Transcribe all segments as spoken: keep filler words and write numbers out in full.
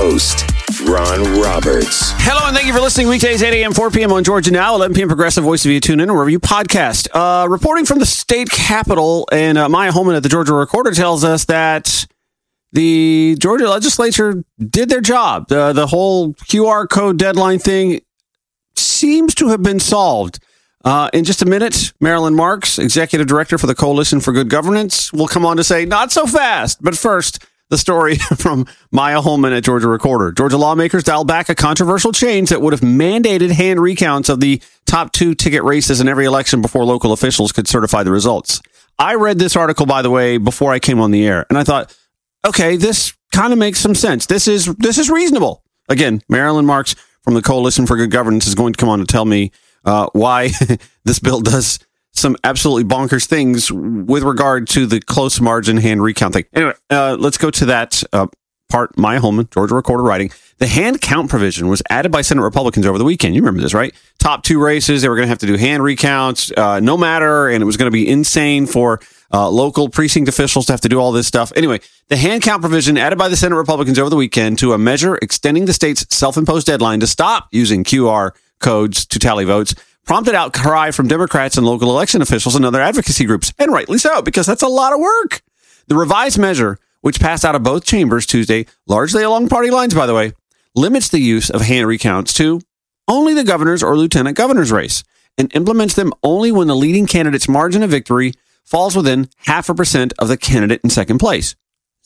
host, Ron Roberts. Hello, and thank you for listening weekdays, eight a.m., four p.m. on Georgia Now, eleven p.m. Progressive Voice of you tune in or wherever you podcast. Uh, reporting from the state capitol, and uh, Maya Holman at the Georgia Recorder tells us that the Georgia legislature did their job. The, the whole Q R code deadline thing seems to have been solved. Uh, in just a minute, Marilyn Marks, Executive Director for the Coalition for Good Governance, will come on to say, not so fast. But first, the story from Maya Holman at Georgia Recorder. Georgia lawmakers dialed back a controversial change that would have mandated hand recounts of the top two ticket races in every election before local officials could certify the results. I read this article, by the way, before I came on the air, and I thought, okay, this kind of makes some sense. This is this is reasonable. Again, Marilyn Marks from the Coalition for Good Governance is going to come on to tell me uh, why this bill does some absolutely bonkers things with regard to the close margin hand recount thing. Anyway, uh, let's go to that uh, part. Maya Holman, Georgia Recorder writing. The hand count provision was added by Senate Republicans over the weekend. You remember this, right? Top two races, they were going to have to do hand recounts, uh, no matter, and it was going to be insane for uh, local precinct officials to have to do all this stuff. Anyway, the hand count provision added by the Senate Republicans over the weekend to a measure extending the state's self-imposed deadline to stop using Q R codes to tally votes prompted outcry from Democrats and local election officials and other advocacy groups, and rightly so, because that's a lot of work. The revised measure, which passed out of both chambers Tuesday, largely along party lines, by the way, limits the use of hand recounts to only the governor's or lieutenant governor's race and implements them only when the leading candidate's margin of victory falls within half a percent of the candidate in second place.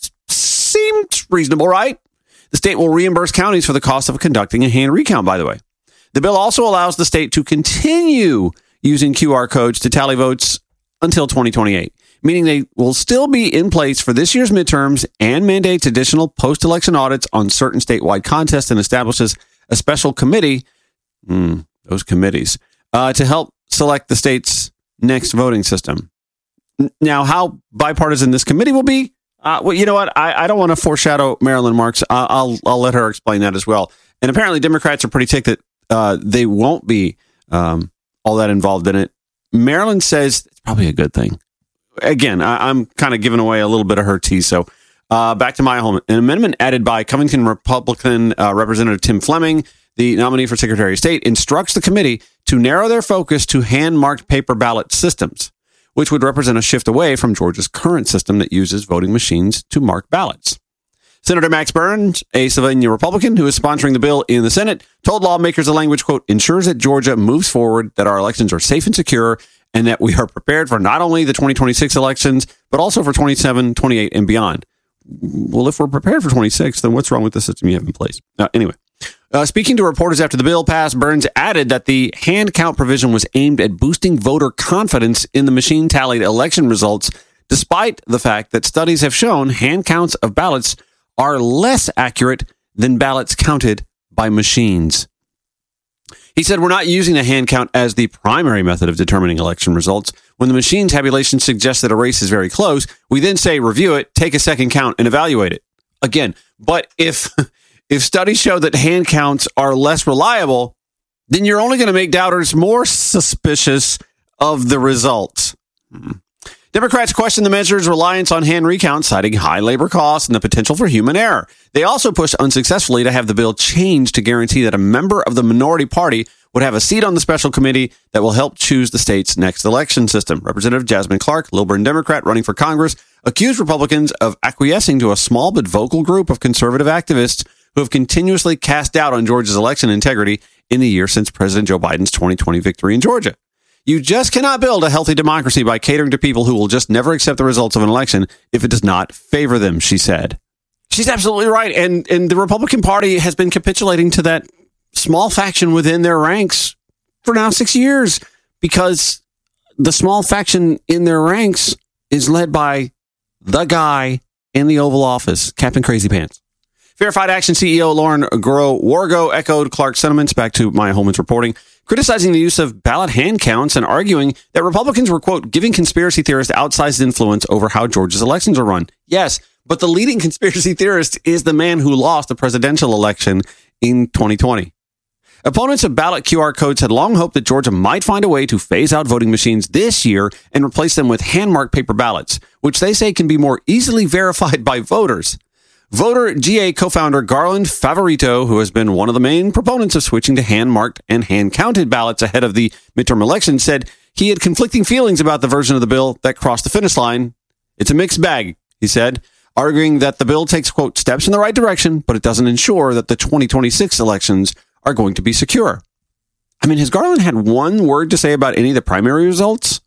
Seems reasonable, right? The state will reimburse counties for the cost of conducting a hand recount, by the way. The bill also allows the state to continue using Q R codes to tally votes until twenty twenty-eight, meaning they will still be in place for this year's midterms and mandates additional post-election audits on certain statewide contests and establishes a special committee, mm, those committees, uh, to help select the state's next voting system. Now, how bipartisan this committee will be, uh, well, you know what? I, I don't want to foreshadow Marilyn Marks. I'll, I'll I'll let her explain that as well. And apparently Democrats are pretty ticked that uh, they won't be um, all that involved in it. Marilyn says it's probably a good thing. Again, I, I'm kind of giving away a little bit of her tea. So uh, back to Maya Holman. An amendment added by Covington Republican uh, Representative Tim Fleming, the nominee for Secretary of State, instructs the committee to narrow their focus to hand-marked paper ballot systems, which would represent a shift away from Georgia's current system that uses voting machines to mark ballots. Senator Max Burns, a Sylvania Republican who is sponsoring the bill in the Senate, told lawmakers the language, quote, ensures that Georgia moves forward, that our elections are safe and secure, and that we are prepared for not only the twenty twenty-six elections, but also for twenty-seven, twenty-eight, and beyond. Well, if we're prepared for twenty-six, then what's wrong with the system you have in place? Uh, anyway, uh, speaking to reporters after the bill passed, Burns added that the hand count provision was aimed at boosting voter confidence in the machine-tallied election results, despite the fact that studies have shown hand counts of ballots are less accurate than ballots counted by machines. He said, we're not using the hand count as the primary method of determining election results. When the machine tabulation suggests that a race is very close, we then say, review it, take a second count, and evaluate it. Again, but if if studies show that hand counts are less reliable, then you're only going to make doubters more suspicious of the results. Hmm. Democrats question the measure's reliance on hand recounts, citing high labor costs and the potential for human error. They also pushed unsuccessfully to have the bill changed to guarantee that a member of the minority party would have a seat on the special committee that will help choose the state's next election system. Representative Jasmine Clark, Lilburn Democrat running for Congress, accused Republicans of acquiescing to a small but vocal group of conservative activists who have continuously cast doubt on Georgia's election integrity in the year since President Joe Biden's twenty twenty victory in Georgia. You just cannot build a healthy democracy by catering to people who will just never accept the results of an election if it does not favor them, she said. She's absolutely right. And, and the Republican Party has been capitulating to that small faction within their ranks for now six years because the small faction in their ranks is led by the guy in the Oval Office, Captain Crazy Pants. Verified Action C E O Lauren Grow-Wargo echoed Clark's sentiments, back to Maya Holman's reporting, criticizing the use of ballot hand counts and arguing that Republicans were, quote, giving conspiracy theorists outsized influence over how Georgia's elections are run. Yes, but the leading conspiracy theorist is the man who lost the presidential election in twenty twenty. Opponents of ballot Q R codes had long hoped that Georgia might find a way to phase out voting machines this year and replace them with hand-marked paper ballots, which they say can be more easily verified by voters. Voter G A co-founder Garland Favorito, who has been one of the main proponents of switching to hand-marked and hand-counted ballots ahead of the midterm election, said he had conflicting feelings about the version of the bill that crossed the finish line. It's a mixed bag, he said, arguing that the bill takes, quote, steps in the right direction, but it doesn't ensure that the twenty twenty-six elections are going to be secure. I mean, has Garland had one word to say about any of the primary results?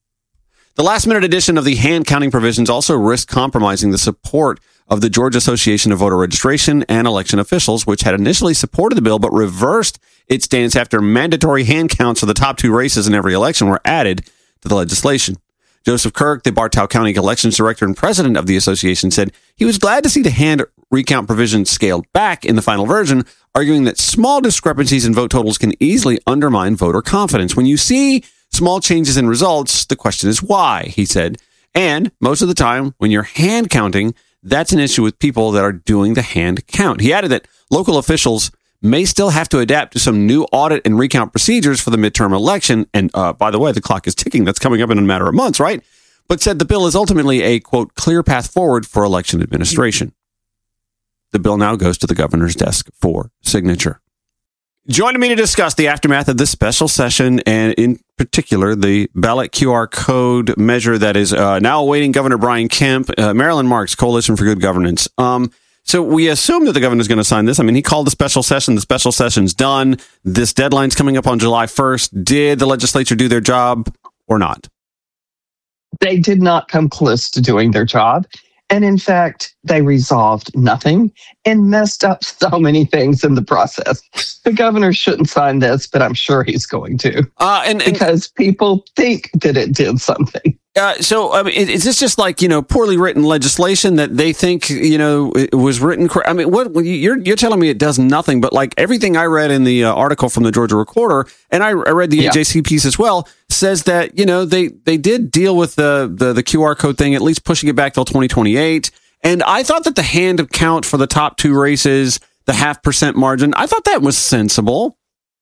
The last-minute addition of the hand-counting provisions also risked compromising the support of the Georgia Association of Voter Registration and Election Officials, which had initially supported the bill but reversed its stance after mandatory hand counts of the top two races in every election were added to the legislation. Joseph Kirk, the Bartow County Elections Director and President of the association, said he was glad to see the hand recount provision scaled back in the final version, arguing that small discrepancies in vote totals can easily undermine voter confidence. When you see small changes in results, the question is why, he said. And most of the time, when you're hand counting, that's an issue with people that are doing the hand count. He added that local officials may still have to adapt to some new audit and recount procedures for the midterm election. And uh, by the way, the clock is ticking. That's coming up in a matter of months, right? But said the bill is ultimately a, quote, clear path forward for election administration. The bill now goes to the governor's desk for signature. Joining me to discuss the aftermath of this special session, and in particular, the ballot Q R code measure that is uh, now awaiting Governor Brian Kemp, uh, Marilyn Marks, Coalition for Good Governance. Um, so we assume that the governor's going to sign this. I mean, he called the special session. The special session's done. This deadline's coming up on July first. Did the legislature do their job or not? They did not come close to doing their job. And in fact, they resolved nothing and messed up so many things in the process. The governor shouldn't sign this, but I'm sure he's going to. Uh, and, and because people think that it did something. Uh, so, I mean, is this just like, you know, poorly written legislation that they think, you know, it was written? I mean, what you're you're telling me it does nothing, but like everything I read in the uh, article from the Georgia Recorder, and I, I read the yeah. A J C piece as well, says that, you know, they they did deal with the, the the Q R code thing, at least pushing it back till twenty twenty-eight. And I thought that the hand count for the top two races, the half percent margin, I thought that was sensible.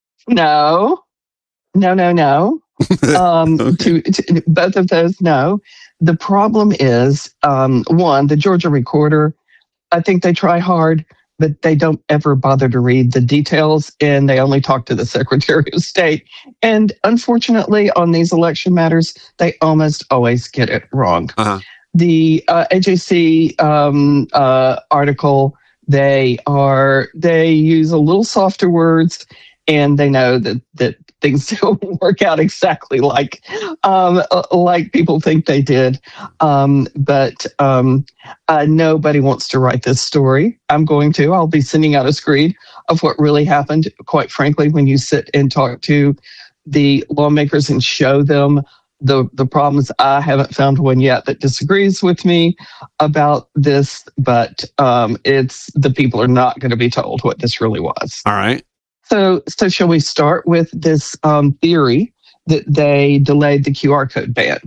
No, no, no, no. um, okay. to, to both of those, no. The problem is, um, one, the Georgia Recorder, I think they try hard, but they don't ever bother to read the details, and they only talk to the Secretary of State. And unfortunately, on these election matters, they almost always get it wrong. Uh-huh. The uh, A J C um, uh, article, they are they use a little softer words, and they know that that things don't work out exactly like um, like people think they did. Um, but um, uh, nobody wants to write this story. I'm going to. I'll be sending out a screen of what really happened. Quite frankly, when you sit and talk to the lawmakers and show them the the problems, I haven't found one yet that disagrees with me about this. But um, it's the people are not going to be told what this really was. All right. So, so shall we start with this um, theory that they delayed the Q R code ban?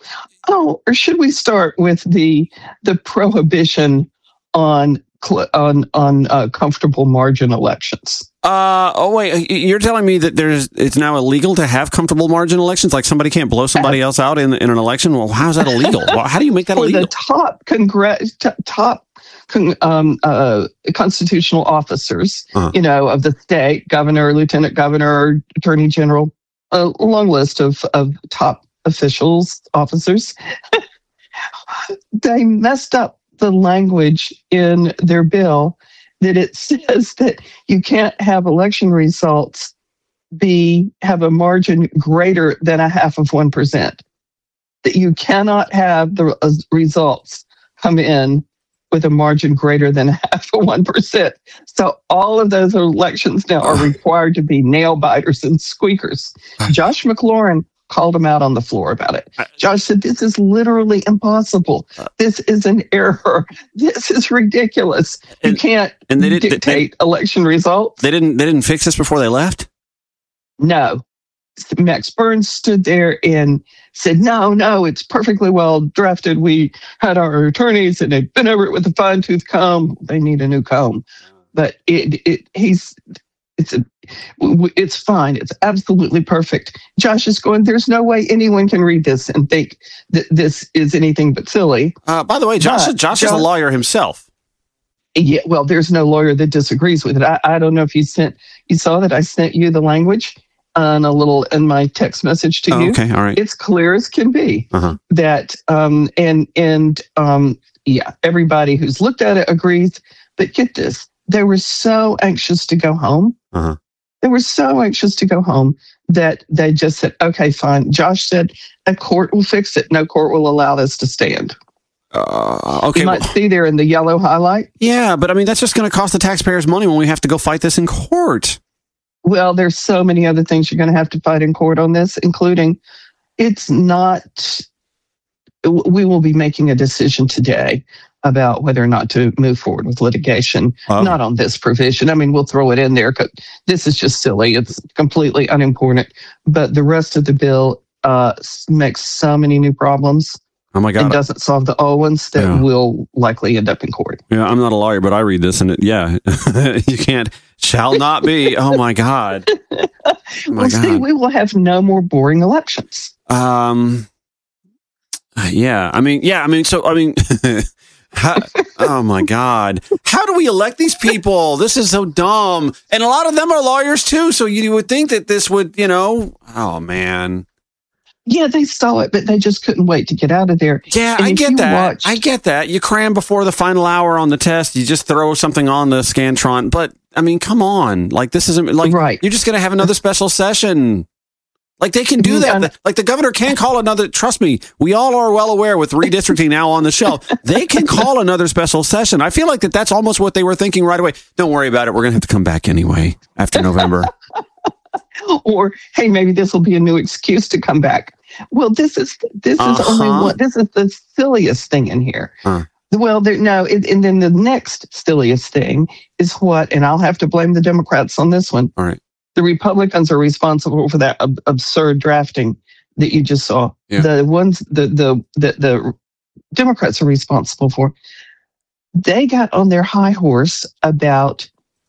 Oh, or should we start with the the prohibition on on on uh, comfortable margin elections? Uh oh, wait. You're telling me that there's it's now illegal to have comfortable margin elections? Like somebody can't blow somebody else out in in an election? Well, how's that illegal? Well, how do you make that For illegal? The top congress t- top. Um, uh, constitutional officers, uh-huh. you know, of the state, governor, lieutenant governor, attorney general, a long list of, of top officials, officers. They messed up the language in their bill that it says that you can't have election results be have a margin greater than a half of one percent. That you cannot have the uh, results come in with a margin greater than half of one percent. So all of those elections now are required to be nail biters and squeakers. Josh McLaurin called him out on the floor about it. Josh said, this is literally impossible. This is an error. This is ridiculous. You can't and they did, dictate they, election results. They didn't, they didn't fix this before they left? No. Max Burns stood there and said, no, no, it's perfectly well drafted. We had our attorneys and they've been over it with a fine tooth comb. They need a new comb. But it, it, he's, it's, a, it's fine. It's absolutely perfect. Josh is going, there's no way anyone can read this and think that this is anything but silly. Uh, by the way, Josh, but Josh Josh is a lawyer himself. Yeah, well, there's no lawyer that disagrees with it. I, I don't know if you sent, you saw that I sent you the language on a little in my text message to Oh, you. okay, all right. It's clear as can be Uh-huh. that, um, and and um, yeah, everybody who's looked at it agrees. But get this, they were so anxious to go home. Uh-huh. They were so anxious to go home that they just said, "Okay, fine." Josh said, "A court will fix it. No court will allow this to stand." Uh, okay. You might well- see there in the yellow highlight. Yeah, but I mean, that's just going to cost the taxpayers money when we have to go fight this in court. Well, there's so many other things you're going to have to fight in court on this, including it's not, we will be making a decision today about whether or not to move forward with litigation, Oh. not on this provision. I mean, we'll throw it in there because this is just silly. It's completely unimportant. But the rest of the bill uh, makes so many new problems Oh my and God. doesn't solve the old ones that Yeah. will likely end up in court. Yeah, I'm not a lawyer, but I read this and it, yeah, you can't, shall not be. Oh my God. Oh my Well, see, God. we will have no more boring elections. Um, yeah, I mean, yeah, I mean, so, I mean, how, oh my God. How do we elect these people? This is so dumb. And a lot of them are lawyers too. So you would think that this would, you know, oh man. Yeah, they saw it, but they just couldn't wait to get out of there. Yeah, And I if get you that. watched- I get that. You cram before the final hour on the test. You just throw something on the Scantron. But I mean, come on. Like this isn't like Right. you're just going to have another special session. Like they can do Mhm, that. Like the governor can call another. Trust me, we all are well aware with redistricting now on the shelf. They can call another special session. I feel like that. That's almost what they were thinking right away. Don't worry about it. We're going to have to come back anyway after November. Or, hey, maybe this will be a new excuse to come back. Well, this is this is Uh-huh. only one. This is the silliest thing in here. Huh. Well, there, no, it, and then the next silliest thing is what, and I'll have to blame the Democrats on this one. All right. The Republicans are responsible for that ab- absurd drafting that you just saw. Yeah. The ones the, the the the Democrats are responsible for. They got on their high horse about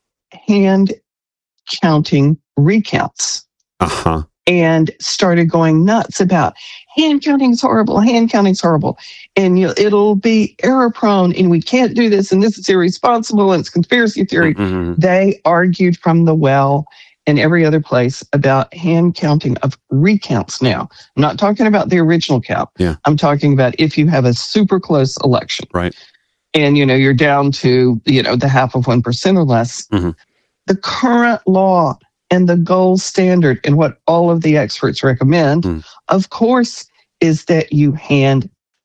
hand counting recounts Uh huh. and started going nuts about hand counting is horrible, hand counting is horrible, and you know, it'll be error prone, and we can't do this, and this is irresponsible, and it's conspiracy theory. Mm-hmm. They argued from the well and every other place about hand counting of recounts now. I'm not talking about the original count. Yeah. I'm talking about if you have a super close election. Right. And, you know, you're down to, you know, the half of one percent or less. Mhm. The current law and the gold standard and what all of the experts recommend, Mm. of course, is that you hand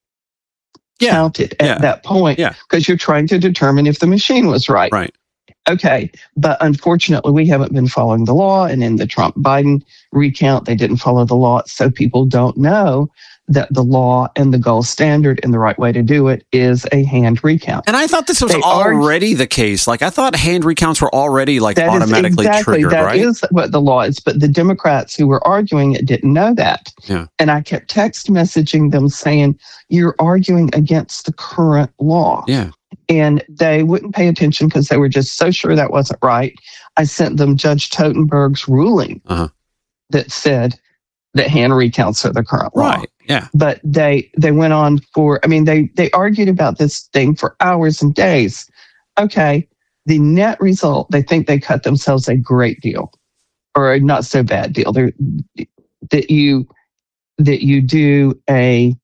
Yeah. count it at Yeah. that point Yeah. because you're trying to determine if the machine was right. Right. Okay, but unfortunately, we haven't been following the law. And in the Trump Biden recount, they didn't follow the law. So people don't know that the law and the gold standard and the right way to do it is a hand recount. And I thought this was They are- already the case. Like I thought hand recounts were already like That is automatically exactly, triggered, that right? is what the law is. But the Democrats who were arguing it didn't know that. Yeah. And I kept text messaging them saying, you're arguing against the current law. Yeah. And they wouldn't pay attention because they were just so sure that wasn't right. I sent them Judge Totenberg's ruling Uh-huh. that said that hand recounts are the current law. Right. Yeah. But they they went on for, I mean, they they argued about this thing for hours and days. Okay, the net result, they think they cut themselves a great deal, or a not so bad deal. They're, that you that you do a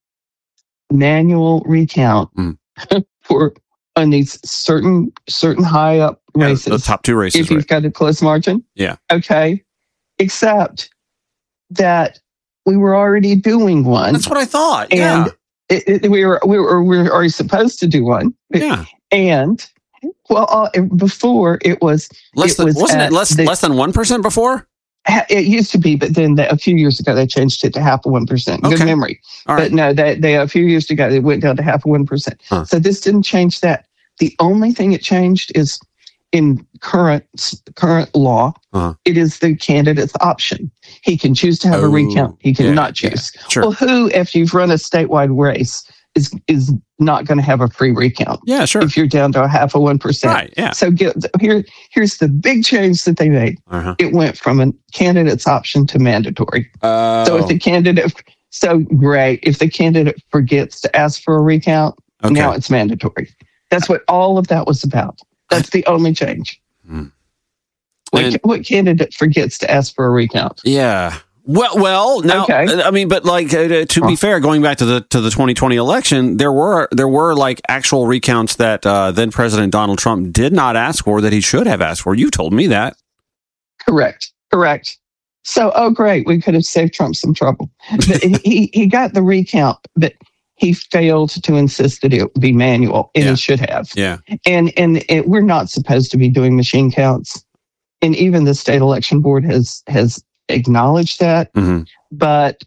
manual recount Mm. for on these certain certain high up Yeah, races. the top two races, if you've right? got a close margin. Yeah. Okay. Except that we were already doing one. That's what I thought. Yeah. And it, it, we were we were we were already supposed to do one. Yeah. And well, uh, before it was Less it than, was wasn't at it less the- less than one percent before? ha- it used to be, but then they, a few years ago they changed it to half of one percent. Good Okay. memory. All But right. no, they they a few years ago they went down to half of one percent. Huh. So this didn't change that. The only thing it changed is in current current law, Uh-huh. it is the candidate's option. He can choose to have Oh, a recount. He can yeah, not yeah, choose. Sure. Well, who, if you've run a statewide race, is is not going to have a free recount yeah. Sure. if you're down to a half of one percent? Right. Yeah. So get, here, here's the big change that they made. Uh-huh. It went from a candidate's option to mandatory. Uh, So if the candidate, so great, if the candidate forgets to ask for a recount, okay. now it's mandatory. That's what all of that was about. That's the only change. Hmm. What, And- what candidate forgets to ask for a recount? Yeah. Well, well, now, Okay. I mean, but like uh, to be fair, going back to the to the twenty twenty election, there were there were like actual recounts that uh, then President Donald Trump did not ask for that he should have asked for. You told me that. Correct. Correct. So, oh, great. We could have saved Trump some trouble. But he, he got the recount, but he failed to insist that it be manual, and Yeah. he should have. Yeah. And and it, we're not supposed to be doing machine counts. And even the state election board has has acknowledged that. Mm-hmm. But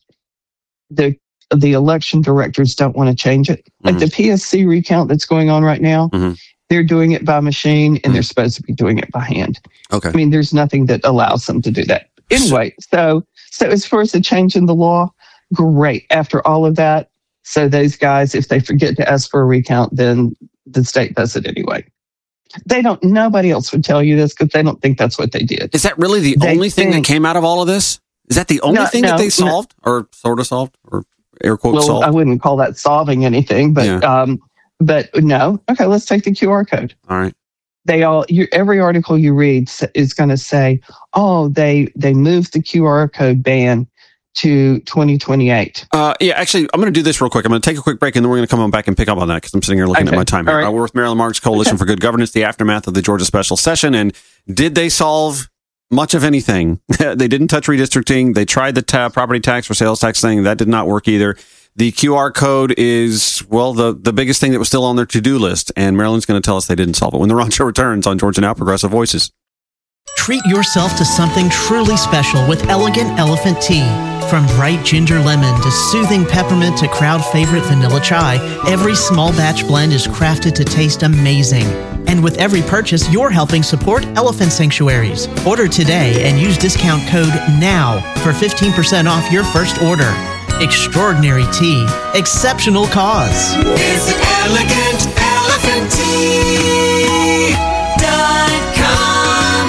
the the election directors don't want to change it. Like Mhm. the P S C recount that's going on right now, Mhm. they're doing it by machine, and Mhm. they're supposed to be doing it by hand. Okay. I mean, there's nothing that allows them to do that. Anyway, so so as far as the change in the law, great. After all of that, so those guys, if they forget to ask for a recount, then the state does it anyway. They don't. Nobody else would tell you this because they don't think that's what they did. Is that really the They only thing think- that came out of all of this? Is that the only No, thing no, that they no. solved, or sort of solved, or air quotes Well, solved? I wouldn't call that solving anything, but Yeah. um, but no. Okay, let's take the Q R code. All right. They all you, every article you read s- is going to say, oh, they they moved the Q R code ban to twenty twenty-eight. Uh, yeah, actually, I'm going to do this real quick. I'm going to take a quick break, and then we're going to come on back and pick up on that because I'm sitting here looking Okay. at my time All here. right. Uh, we're with Marilyn Marks, Coalition for Good Governance, the aftermath of the Georgia special session. And did they solve much of anything? They didn't touch redistricting. They tried the ta- property tax or sales tax thing. That did not work either. The Q R code is, well, the, the biggest thing that was still on their to-do list. And Marilyn's going to tell us they didn't solve it when the Ron Show returns on Georgia Now Progressive Voices. Treat yourself to something truly special with Elegant Elephant Tea. From bright ginger lemon to soothing peppermint to crowd favorite vanilla chai, every small batch blend is crafted to taste amazing. And with every purchase, you're helping support elephant sanctuaries. Order today and use discount code NOW for fifteen percent off your first order. Extraordinary tea, exceptional cause. Visit elegant elephant tea dot com.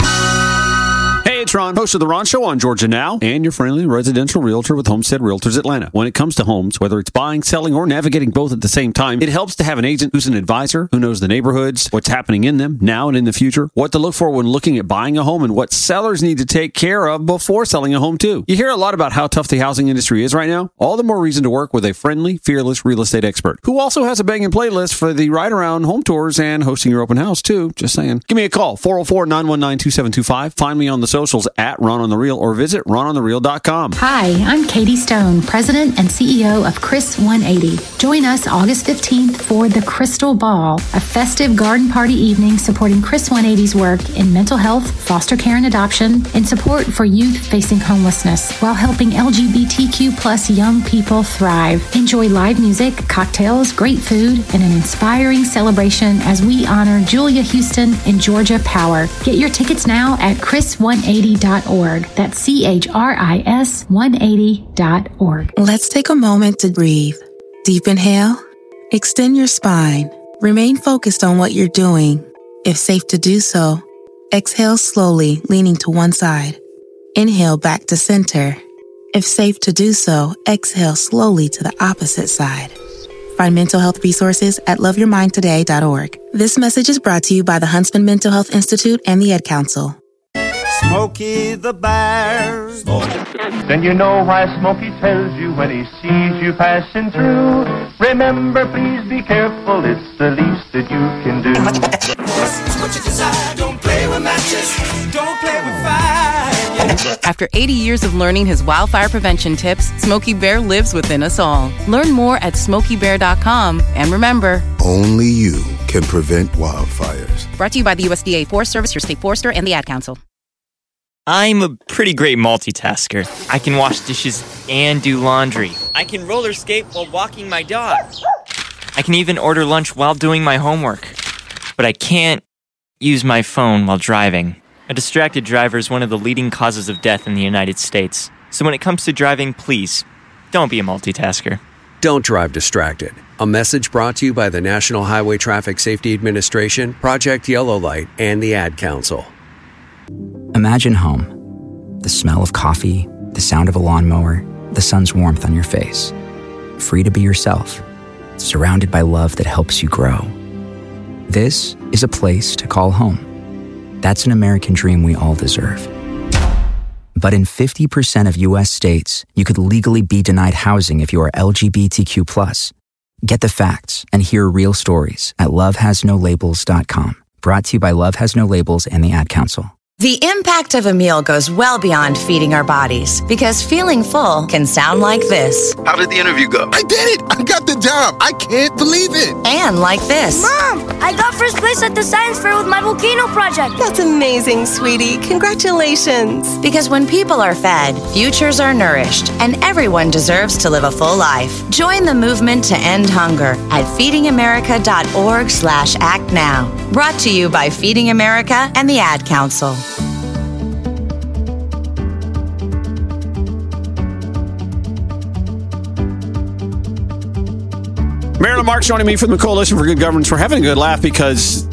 Hey, it's Ron, host of The Ron Show on Georgia Now, and your friendly residential realtor with Homestead Realtors Atlanta. When it comes to homes, whether it's buying, selling, or navigating both at the same time, it helps to have an agent who's an advisor, who knows the neighborhoods, what's happening in them now and in the future, what to look for when looking at buying a home, and what sellers need to take care of before selling a home, too. You hear a lot about how tough the housing industry is right now. All the more reason to work with a friendly, fearless real estate expert, who also has a banging playlist for the ride-around home tours and hosting your open house, too. Just saying. Give me a call, four oh four, nine one nine, two seven two five. Find me on the socials at Ron on the Real or visit ron on the real dot com. Hi, I'm Katie Stone, President and C E O of Chris one eighty. Join us August fifteenth for the Crystal Ball, a festive garden party evening supporting Chris one eighty's work in mental health, foster care and adoption, and support for youth facing homelessness while helping L G B T Q plus young people thrive. Enjoy live music, cocktails, great food, and an inspiring celebration as we honor Julia Houston and Georgia Power. Get your tickets now at chris one eighty dot org. That's C H R I S one eighty dot org. Let's take a moment to breathe. Deep inhale. Extend your spine. Remain focused on what you're doing. If safe to do so, exhale slowly, leaning to one side. Inhale back to center. If safe to do so, exhale slowly to the opposite side. Find mental health resources at love your mind today dot org. This message is brought to you by the Huntsman Mental Health Institute and the Ad Council. Smokey the Bear. Then you know why Smokey tells you when he sees you passing through. Remember, please be careful, it's the least that you can do. It's what you desire. Don't play with matches. Don't play with fire. After eighty years of learning his wildfire prevention tips, Smokey Bear lives within us all. Learn more at smokey bear dot com. And remember, Only you can prevent wildfires. brought to you by the U S D A Forest Service, your state forester, and the Ad Council. I'm a pretty great multitasker. I can wash dishes and do laundry. I can roller skate while walking my dog. I can even order lunch while doing my homework. But I can't use my phone while driving. A distracted driver is one of the leading causes of death in the United States. So when it comes to driving, please, don't be a multitasker. Don't drive distracted. A message brought to you by the National Highway Traffic Safety Administration, Project Yellow Light, and the Ad Council. Imagine home. The smell of coffee, the sound of a lawnmower, the sun's warmth on your face. Free to be yourself. Surrounded by love that helps you grow. This is a place to call home. That's an American dream we all deserve. But in fifty percent of U S states, you could legally be denied housing if you are L G B T Q plus. Get the facts and hear real stories at love has no labels dot com. Brought to you by Love Has No Labels and the Ad Council. The impact of a meal goes well beyond feeding our bodies, because feeling full can sound like this. How did the interview go? I did it! I got the job! I can't believe it! And like this. Mom, I got first place at the science fair with my volcano project. That's amazing, sweetie. Congratulations. Because when people are fed, futures are nourished, and everyone deserves to live a full life. Join the movement to end hunger at feeding america dot org slash act now. Brought to you by Feeding America and the Ad Council. Marilyn Marks joining me from the Coalition for Good Governance. We're having a good laugh because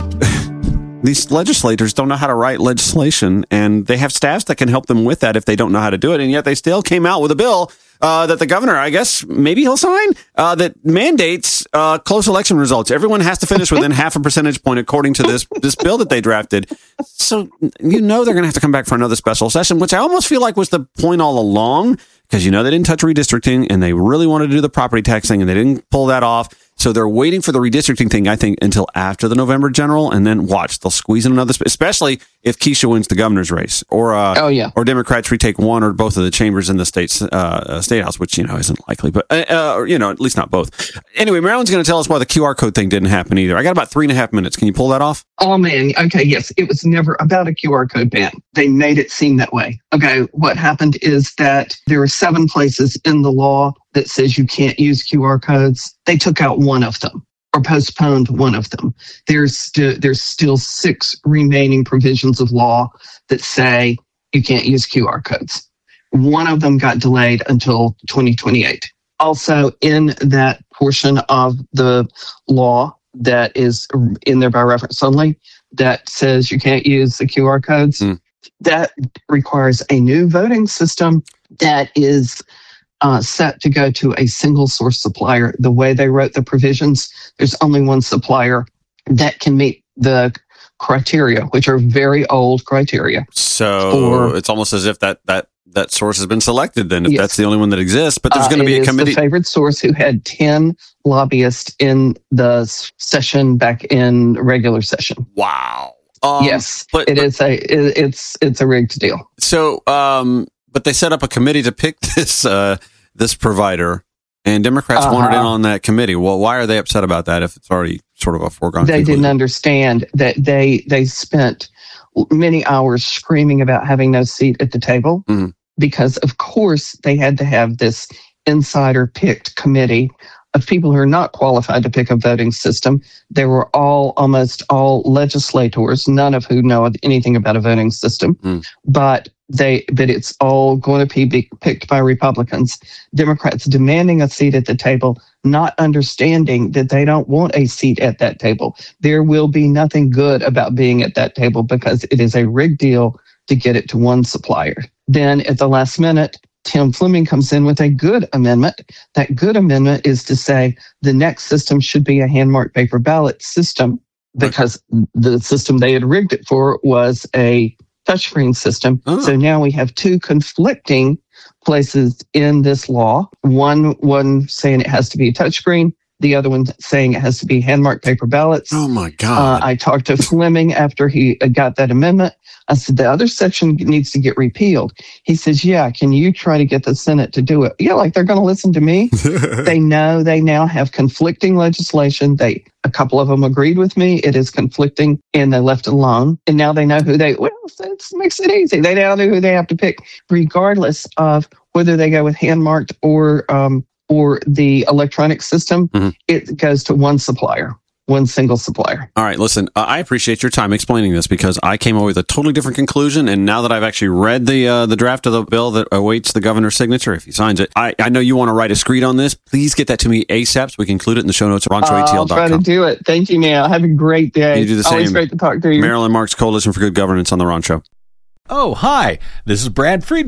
these legislators don't know how to write legislation, and they have staffs that can help them with that if they don't know how to do it. And yet they still came out with a bill uh, that the governor, I guess, maybe he'll sign, uh, that mandates uh, close election results. Everyone has to finish within half a percentage point according to this this bill that they drafted. So you know they're going to have to come back for another special session, which I almost feel like was the point all along, because you know they didn't touch redistricting, and they really wanted to do the property tax thing, and they didn't pull that off. So they're waiting for the redistricting thing, I think, until after the November general, and then watch. They'll squeeze in another, sp- especially if Keisha wins the governor's race, or uh, oh yeah, or Democrats retake one or both of the chambers in the state's uh, state house, which you know isn't likely, but uh, uh, you know at least not both. Anyway, Marilyn's going to tell us why the Q R code thing didn't happen either. I got about three and a half minutes. Can you pull that off? Oh man, okay, yes, it was never about a Q R code ban. They made it seem that way. Okay, what happened is that there are seven places in the law that says you can't use Q R codes. They took out one of them, or postponed one of them. There's st- there's still six remaining provisions of law that say you can't use Q R codes. One of them got delayed until twenty twenty-eight. Also, in that portion of the law that is in there by reference only, that says you can't use the Q R codes, mm. that requires a new voting system that is Uh, set to go to a single source supplier. The way they wrote the provisions, there's only one supplier that can meet the criteria, which are very old criteria. So for, it's almost as if that, that, that source has been selected then, if yes. that's the only one that exists. But there's uh, going to be a committee. The favored source who had ten lobbyists in the session back in regular session. Wow. Um, yes, but it is a it, it's it's a rigged deal. So, um, but they set up a committee to pick this uh, this provider, and Democrats uh-huh. wanted in on that committee. Well, why are they upset about that if it's already sort of a foregone They conclusion? didn't understand that they they spent many hours screaming about having no seat at the table mm-hmm. because, of course, they had to have this insider-picked committee of people who are not qualified to pick a voting system. They were all, almost all legislators, none of who know anything about a voting system, mm. but they, but it's all going to be picked by Republicans. Democrats demanding a seat at the table, not understanding that they don't want a seat at that table. There will be nothing good about being at that table because it is a rigged deal to get it to one supplier. Then at the last minute, Tim Fleming comes in with a good amendment. That good amendment is to say the next system should be a hand-marked paper ballot system because the system they had rigged it for was a touchscreen system. Oh. So now we have two conflicting places in this law. One, one saying it has to be a touchscreen. The other one saying it has to be hand-marked paper ballots. Oh, my God. Uh, I talked to Fleming after he got that amendment. I said, the other section needs to get repealed. He says, yeah, can you try to get the Senate to do it? Yeah, like they're going to listen to me. They know they now have conflicting legislation. They, a couple of them agreed with me. It is conflicting and they left it alone. And now they know who they, well, it makes it easy. They now know who they have to pick, regardless of whether they go with hand-marked or, um, or the electronic system. Mm-hmm. It goes to one supplier. One single supplier. All right, listen, uh, I appreciate your time explaining this because I came away with a totally different conclusion. And now that I've actually read the uh, the draft of the bill that awaits the governor's signature, if he signs it, I, I know you want to write a screed on this. Please get that to me ASAP so we can include it in the show notes at rancho A T L dot com. I'll try to do it. Thank you, Neil. Have a great day. You do the same. Always great to talk to you. Marilyn Marks, Coalition for Good Governance on The Ron Show. Oh, hi. This is Brad Friedman.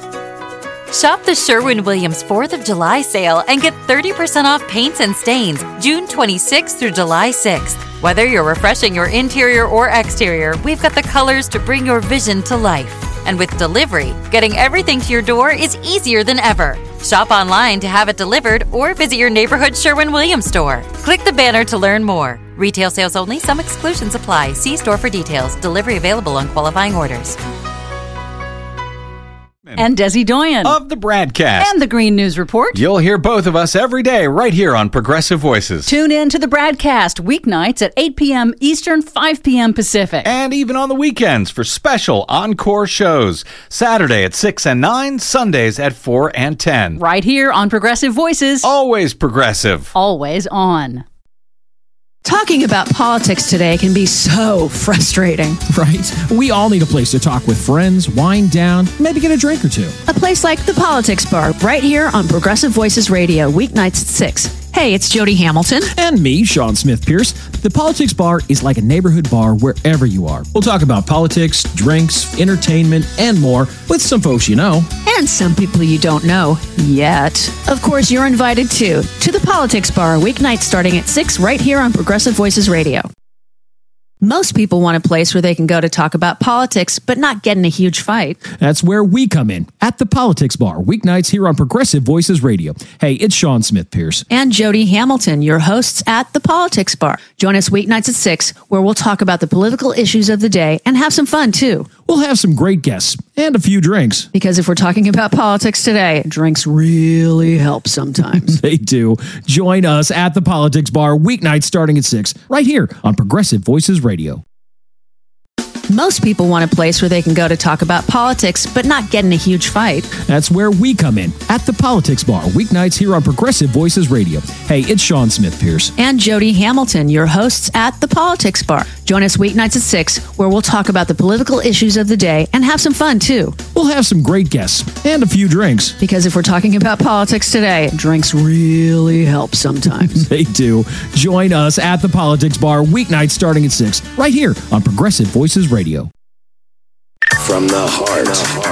Shop the Sherwin-Williams fourth of July sale and get thirty percent off paints and stains June twenty-sixth through July sixth. Whether you're refreshing your interior or exterior, we've got the colors to bring your vision to life. And with delivery, getting everything to your door is easier than ever. Shop online to have it delivered or visit your neighborhood Sherwin-Williams store. Click the banner to learn more. Retail sales only. Some exclusions apply. See store for details. Delivery available on qualifying orders. And Desi Doyen of the Bradcast and the Green News Report. You'll hear both of us every day right here on Progressive Voices. Tune in to the Bradcast weeknights at eight p.m. Eastern, five p.m. Pacific. And even on the weekends for special encore shows. Saturday at six and nine, Sundays at four and ten. Right here on Progressive Voices. Always progressive. Always on. Talking about politics today can be so frustrating. Right? We all need a place to talk with friends, wind down, maybe get a drink or two. A place like the Politics Bar, right here on Progressive Voices Radio, weeknights at six. Hey, it's Jody Hamilton. And me, Sean Smith Pierce. The Politics Bar is like a neighborhood bar wherever you are. We'll talk about politics, drinks, entertainment, and more with some folks you know. And some people you don't know yet. Of course, you're invited too to the Politics Bar, weeknights starting at six right here on Progressive Voices Radio. Most people want a place where they can go to talk about politics, but not get in a huge fight. That's where we come in, at the Politics Bar, weeknights here on Progressive Voices Radio. Hey, it's Sean Smith Pierce. And Jody Hamilton, your hosts at the Politics Bar. Join us weeknights at six, where we'll talk about the political issues of the day and have some fun, too. We'll have some great guests and a few drinks. Because if we're talking about politics today, drinks really help sometimes. They do. Join us at the Politics Bar, weeknights starting at six, right here on Progressive Voices Radio. Most people want a place where they can go to talk about politics, but not get in a huge fight. That's where we come in, at the Politics Bar, weeknights here on Progressive Voices Radio. Hey, it's Sean Smith Pierce. And Jody Hamilton, your hosts at the Politics Bar. Join us weeknights at six, where we'll talk about the political issues of the day and have some fun, too. We'll have some great guests and a few drinks. Because if we're talking about politics today, drinks really help sometimes. They do. Join us at the Politics Bar, weeknights starting at six, right here on Progressive Voices Radio. From the heart